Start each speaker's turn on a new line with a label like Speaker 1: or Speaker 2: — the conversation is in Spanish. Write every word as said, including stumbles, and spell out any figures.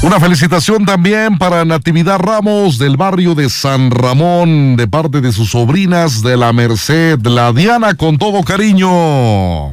Speaker 1: Una felicitación también para Natividad Ramos del barrio de San Ramón, de parte de sus sobrinas de la Merced, la Diana, con todo cariño.